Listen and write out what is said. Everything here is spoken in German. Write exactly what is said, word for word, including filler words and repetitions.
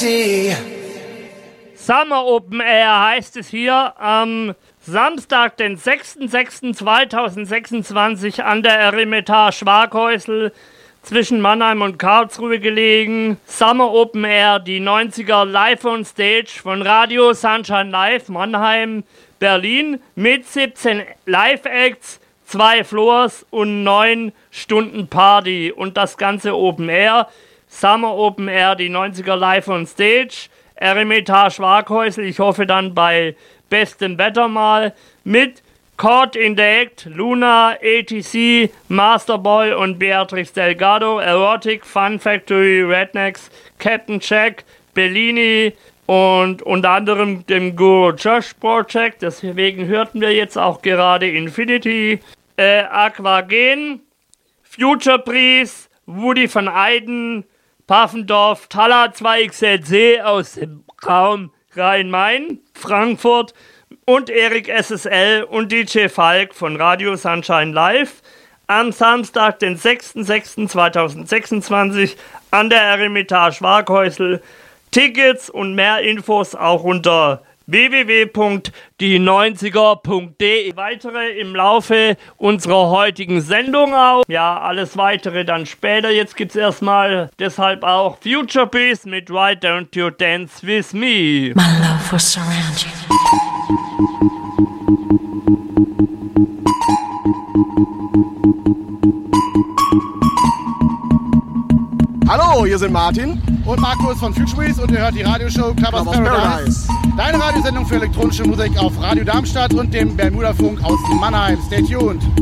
Infinity. Summer Open Air heißt es hier am Samstag, den sechster sechster zweitausendsechsundzwanzig an der Eremitage Waghäusel zwischen Mannheim und Karlsruhe gelegen. Summer Open Air, die neunziger live on Stage von Radio Sunshine Live Mannheim, Berlin mit siebzehn Live-Acts, zwei Floors und neun Stunden Party und das ganze Open Air. Summer Open Air, die neunziger live on Stage, Eremitage Waghäusel, ich hoffe dann bei bestem Wetter mal, mit Caught in the Act, Luna, A T C, Masterboy und Beatrix Delgado, Erotic, Fun Factory, Rednecks, Captain Jack, Bellini und unter anderem dem Guru Josh Project, deswegen hörten wir jetzt auch gerade Infinity, äh, Aquagen, Future Breeze, Woody van Eyden, Paffendorf, Talla zwei X L C aus dem Raum Rhein-Main, Frankfurt und Erik S S L und D J Falk von Radio Sunshine Live am Samstag, den sechster sechster zweitausendsechsundzwanzig an der Eremitage Waghäusel. Tickets und mehr Infos auch unter w w w punkt die neunziger punkt de. Weitere im Laufe unserer heutigen Sendung auch. Ja, alles weitere dann später. Jetzt gibt's erstmal deshalb auch Future Breeze mit Why Don't You Dance With Me. My love will surround you. Hallo, hier sind Martin und Markus von Future Breeze und ihr hört die Radioshow Clubbers Paradise. Paradise. Deine Radiosendung für elektronische Musik auf Radio Darmstadt und dem Bermuda Funk aus Mannheim. Stay tuned.